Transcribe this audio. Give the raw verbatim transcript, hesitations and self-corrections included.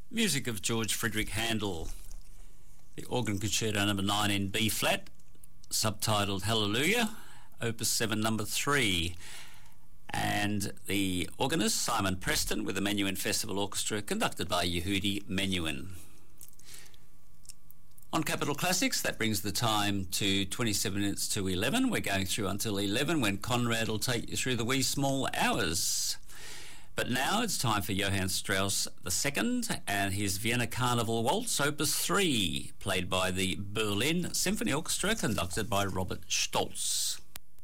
Music of George Friedrich Handel, the Organ Concerto number nine in B flat, subtitled Hallelujah, Opus seven number three, and the organist Simon Preston with the Menuhin Festival Orchestra, conducted by Yehudi Menuhin. On Capital Classics, that brings the time to twenty-seven minutes to eleven. We're going through until eleven, when Conrad will take you through the wee small hours. But now it's time for Johann Strauss the Second and his Vienna Carnival Waltz, Opus three, played by the Berlin Symphony Orchestra, conducted by Robert Stolz.